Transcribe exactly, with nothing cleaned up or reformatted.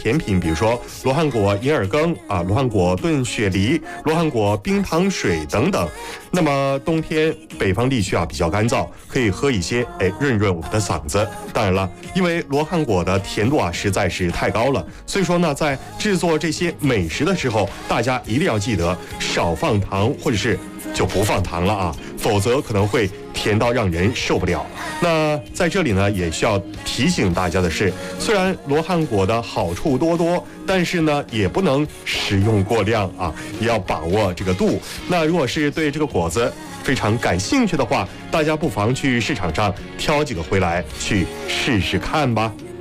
甜品，比如说罗汉果银耳羹啊、罗汉果炖雪梨、罗汉果冰糖水等等。那么冬天北方地区啊比较干燥，可以喝一些，哎，润润我们的嗓子。当然了，因为罗汉果的甜度啊实在是太高了，所以说呢，在制作这些美食的时候，大家一定要记得少放糖，或者是就不放糖了啊，否则可能会甜到让人受不了。那在这里呢，也需要提醒大家的是，虽然罗汉果的好处多多，但是呢，也不能食用过量啊，也要把握这个度。那如果是对这个果子非常感兴趣的话，大家不妨去市场上挑几个回来去试试看吧。